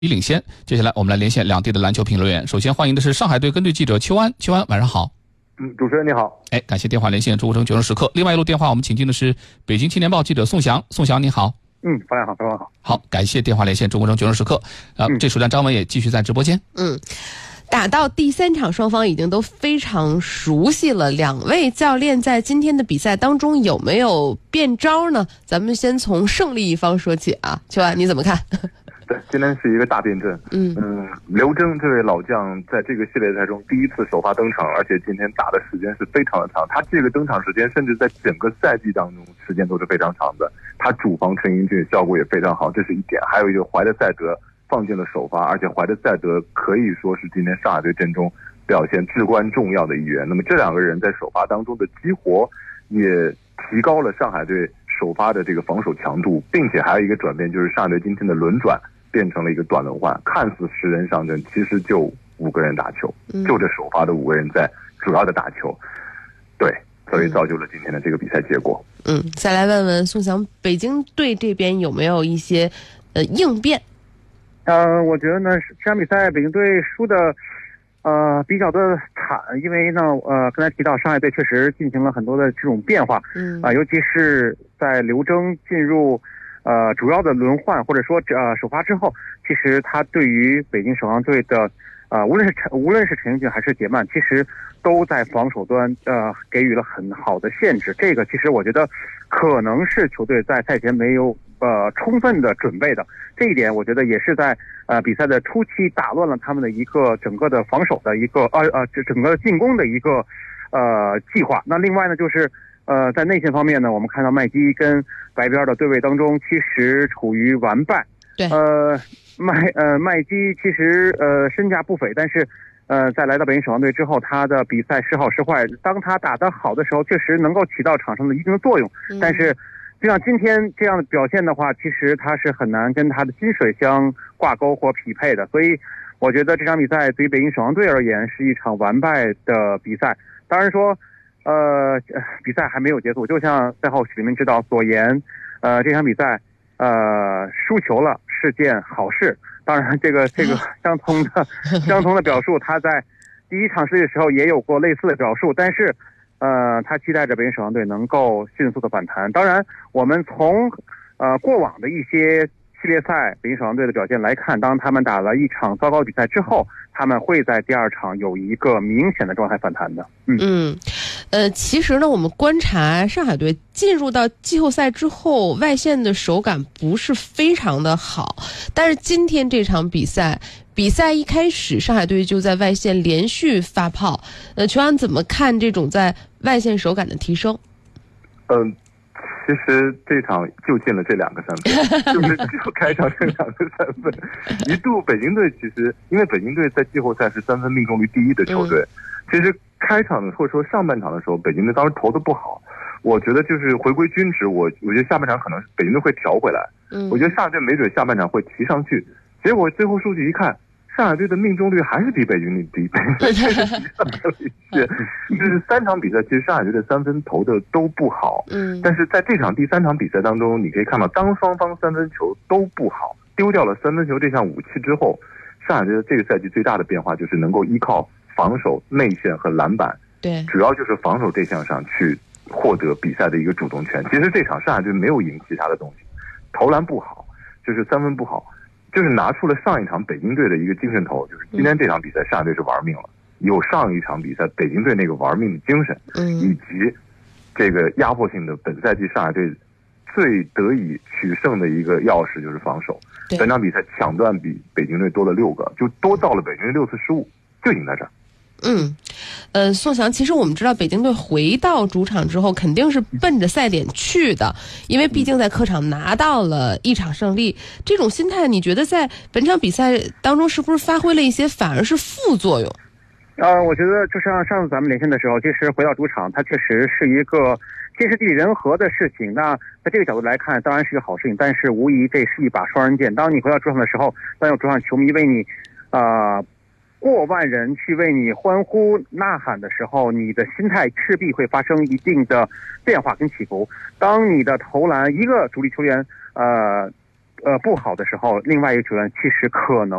领先。接下来我们来连线两地的篮球评论员。首先欢迎的是上海队跟队记者邱安，邱安晚上好。 主持人你好。 感谢电话连线中国城决胜时刻。另外一路电话我们请进的是北京青年报记者宋翔，宋翔你好。 发亮好，非常好。 好，感谢电话连线中国城决胜时刻。这时段张文也继续在直播间。 打到第3场，双方已经都非常熟悉了。两位教练在今天的比赛当中有没有变招呢？咱们先从胜利一方说起啊，邱安你怎么看？ 对，今天是一个大辩证。刘铮这位老将在这个系列赛中第一次首发登场，而且今天打的时间是非常的长。他这个登场时间甚至在整个赛季当中时间都是非常长的。他主防陈英俊效果也非常好，这是一点。还有一个怀德塞德放进了首发，而且怀德塞德可以说是今天上海队阵中表现至关重要的一员。那么这两个人在首发当中的激活也提高了上海队首发的这个防守强度，并且还有一个转变，就是上海队今天的轮转变成了一个短轮换，看似10人上阵，其实就5个人打球，就这首发的5个人在主要的打球。对，所以造就了今天的这个比赛结果。 再来问问宋翔，北京队这边有没有一些应变？ 我觉得呢，这场比赛北京队输的比较的惨，因为呢刚才提到上海队确实进行了很多的这种变化，尤其是在刘铮进入主要的轮换或者说首发之后，其实他对于北京首航队的无论是陈英俊还是杰曼，其实都在防守端给予了很好的限制。这个其实我觉得可能是球队在赛前没有充分的准备的，这一点我觉得也是在比赛的初期打乱了他们的一个整个的防守的一个整个进攻的一个计划。那另外呢，就是在内线方面呢，我们看到麦基跟白边的对位当中其实处于完败。 对， 麦基其实身价不菲，但是在来到北京首航队之后，他的比赛时好时坏，当他打得好的时候确实能够起到场上的一定的作用，但是就像今天这样的表现的话，其实他是很难跟他的薪水相挂钩或匹配的。所以我觉得这场比赛对于北京首航队而言是一场完败的比赛。当然说比赛还没有结束，就像赛后许明指导所言，这场比赛输球了是件好事。当然这个相同的表述他在第1场世界的时候也有过类似的表述，但是他期待着北京首航队能够迅速的反弹。当然我们从过往的一些系列赛北京首航队的表现来看，当他们打了一场糟糕的比赛之后，他们会在第2场有一个明显的状态反弹的。 其实呢，我们观察上海队进入到季后赛之后，外线的手感不是非常的好，但是今天这场比赛一开始，上海队就在外线连续发炮。邱安怎么看这种在外线手感的提升？ 其实这场就进了这2个3分，就是就开场这2个3分。一度北京队其实因为北京队在季后赛是3分命中率第1的球队，其实开场或者说上半场的时候，北京队当时投的不好，我觉得就是回归均值，我觉得下半场可能北京队会调回来，我觉得上海队没准下半场会提上去，结果最后数据一看，上海队的命中率还是比北京队低，确实提上来了一些。就是3场比赛，其实上海队的3分投的都不好，但是在这场第3场比赛当中，你可以看到，当双方3分球都不好，丢掉了3分球这项武器之后，上海队的这个赛季最大的变化就是能够依靠防守、内线和篮板， 对， 主要就是防守这项上去获得比赛的一个主动权。其实这场上海队没有赢其他的东西，投篮不好，就是3分不好。就是拿出了上一场北京队的一个精神头，就是今天这场比赛上海队是玩命了，有上一场比赛北京队那个玩命的精神，以及这个压迫性的本赛季上海队最得以取胜的一个钥匙就是防守。本场比赛抢断比北京队多了6个，就多造了北京队6次失误，就赢在这儿。 宋翔，其实我们知道北京队回到主场之后肯定是奔着赛点去的，因为毕竟在客场拿到了1场胜利。这种心态你觉得在本场比赛当中是不是发挥了一些反而是副作用？ 我觉得就像上次咱们连线的时候，其实回到主场它确实是一个天时地利人和的事情。那在这个角度来看当然是一个好事情，但是无疑这是一把双刃剑。当你回到主场的时候，当有主场球迷为你过万人去为你欢呼呐喊的时候，你的心态势必会发生一定的变化跟起伏。当你的投篮一个主力球员不好的时候，另外一个球员其实可能